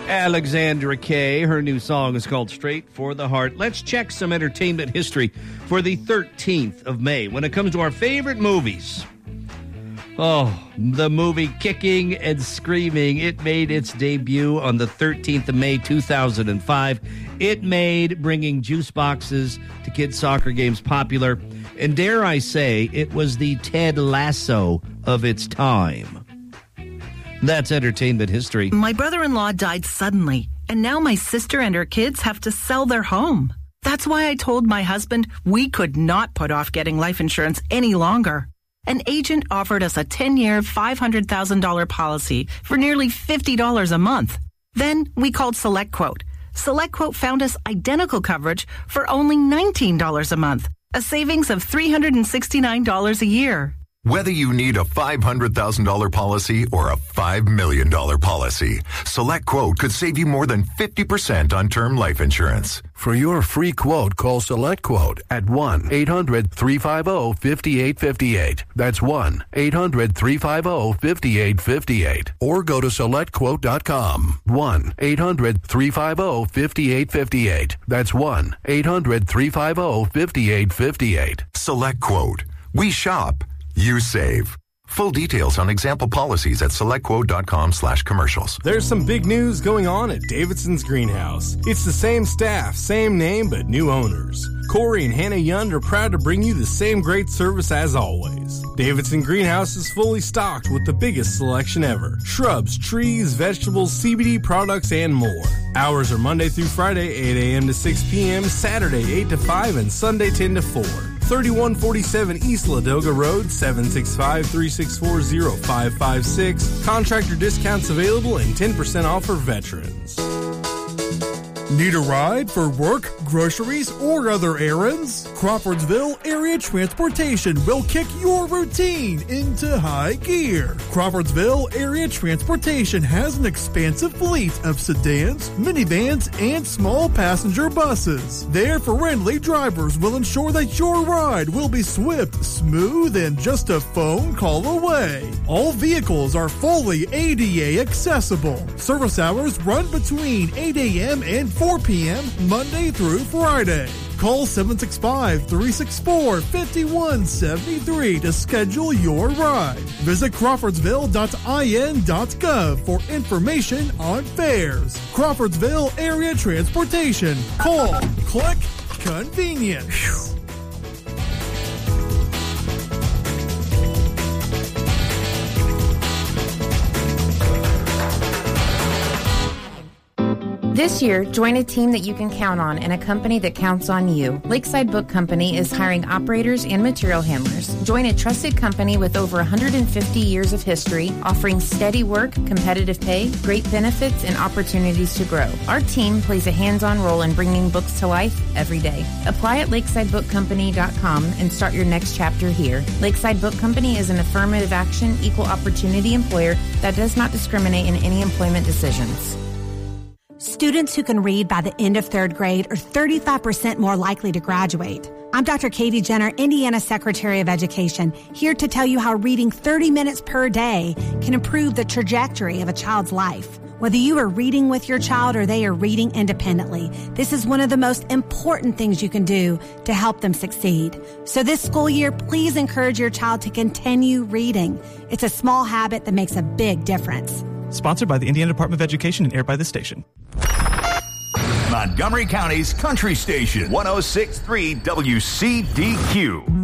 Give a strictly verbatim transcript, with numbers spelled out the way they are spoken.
Alexandra Kay. Her new song is called Straight for the Heart. Let's check some entertainment history for the thirteenth of May. When it comes to our favorite movies, oh, the movie Kicking and Screaming. It made its debut on the thirteenth of May, two thousand five. It made bringing juice boxes to kids' soccer games popular. And dare I say, it was the Ted Lasso of its time. That's entertainment history. My brother-in-law died suddenly, and now my sister and her kids have to sell their home. That's why I told my husband we could not put off getting life insurance any longer. An agent offered us a ten-year, five hundred thousand dollars policy for nearly fifty dollars a month. Then we called SelectQuote. SelectQuote found us identical coverage for only nineteen dollars a month, a savings of three hundred sixty-nine dollars a year. Whether you need a five hundred thousand dollars policy or a five million dollars policy, SelectQuote could save you more than fifty percent on term life insurance. For your free quote, call SelectQuote at one eight hundred three five zero five eight five eight. That's one eight hundred three five zero five eight five eight. Or go to select quote dot com. one eight hundred three five zero five eight five eight. That's one eight hundred three five zero five eight five eight. SelectQuote. We shop. You save. Full details on example policies at selectquote.com slash commercials. There's some big news going on at Davidson's Greenhouse. It's the same staff, same name, but new owners. Corey and Hannah Yund are proud to bring you the same great service as always. Davidson Greenhouse is fully stocked with the biggest selection ever. Shrubs, trees, vegetables, C B D products, and more. Hours are Monday through Friday, eight a.m. to six p.m., Saturday, eight to five, and Sunday, ten to four. thirty-one forty-seven East Ladoga Road, seven six five, three six four, zero five five six. Contractor discounts available and ten percent off for veterans. Need a ride for work, groceries, or other errands? Crawfordsville Area Transportation will kick your routine into high gear. Crawfordsville Area Transportation has an expansive fleet of sedans, minivans, and small passenger buses. Their friendly drivers will ensure that your ride will be swift, smooth, and just a phone call away. All vehicles are fully A D A accessible. Service hours run between eight a.m. and four p.m. Monday through Friday. Call seven six five, three six four, five one seven three to schedule your ride. Visit crawfordsville dot I N dot gov for information on fares. Crawfordsville Area Transportation. Call, click, convenience. This year, join a team that you can count on and a company that counts on you. Lakeside Book Company is hiring operators and material handlers. Join a trusted company with over one hundred fifty years of history, offering steady work, competitive pay, great benefits, and opportunities to grow. Our team plays a hands-on role in bringing books to life every day. Apply at lakeside book company dot com and start your next chapter here. Lakeside Book Company is an affirmative action, equal opportunity employer that does not discriminate in any employment decisions. Students who can read by the end of third grade are thirty-five percent more likely to graduate. I'm Doctor Katie Jenner, Indiana Secretary of Education, here to tell you how reading thirty minutes per day can improve the trajectory of a child's life. Whether you are reading with your child or they are reading independently, this is one of the most important things you can do to help them succeed. So this school year, please encourage your child to continue reading. It's a small habit that makes a big difference. Sponsored by the Indiana Department of Education and aired by this station. Montgomery County's Country Station, one oh six point three W C D Q.